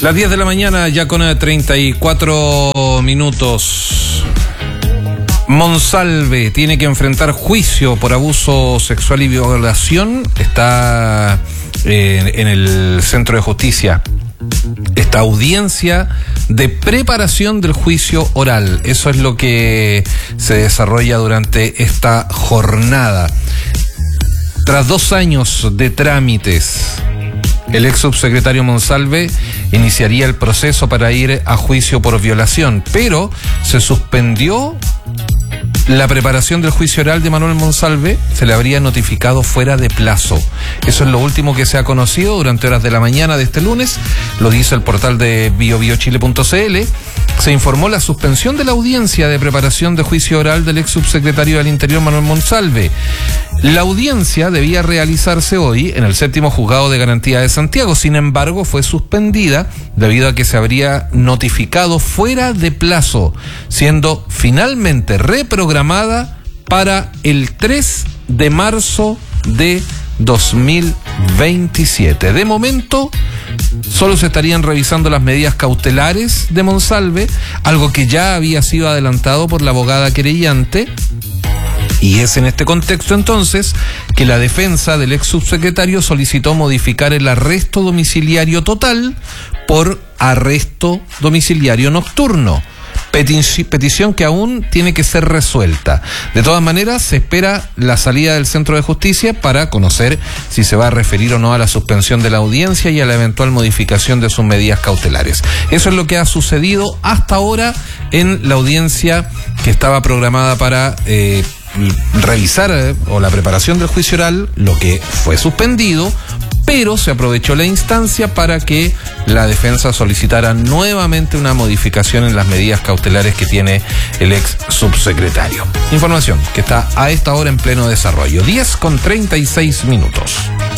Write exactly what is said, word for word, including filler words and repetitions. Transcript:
Las diez de la mañana, ya con treinta y cuatro minutos. Monsalve tiene que enfrentar juicio por abuso sexual y violación. Está eh, en el Centro de Justicia. Esta audiencia de preparación del juicio oral. Eso es lo que se desarrolla durante esta jornada. Tras dos años de trámites, el ex subsecretario Monsalve iniciaría el proceso para ir a juicio por violación, pero se suspendió la preparación del juicio oral de Manuel Monsalve. Se le habría notificado fuera de plazo. Eso es lo último que se ha conocido durante horas de la mañana de este lunes. Lo dice el portal de bio bio chile punto c l. Se informó la suspensión de la audiencia de preparación de juicio oral del ex subsecretario del Interior Manuel Monsalve. La audiencia debía realizarse hoy en el séptimo juzgado de garantía de Santiago. Sin embargo, fue suspendida debido a que se habría notificado fuera de plazo, siendo finalmente reprogramada para el tres de marzo de dos mil veintisiete. De momento, solo se estarían revisando las medidas cautelares de Monsalve, algo que ya había sido adelantado por la abogada querellante. Y es en este contexto entonces que la defensa del ex subsecretario solicitó modificar el arresto domiciliario total por arresto domiciliario nocturno. Petición que aún tiene que ser resuelta. De todas maneras, se espera la salida del Centro de Justicia para conocer si se va a referir o no a la suspensión de la audiencia y a la eventual modificación de sus medidas cautelares. Eso es lo que ha sucedido hasta ahora en la audiencia que estaba programada para eh, revisar eh, o la preparación del juicio oral, lo que fue suspendido, pero se aprovechó la instancia para que la defensa solicitara nuevamente una modificación en las medidas cautelares que tiene el ex subsecretario. Información que está a esta hora en pleno desarrollo. diez con treinta y seis minutos.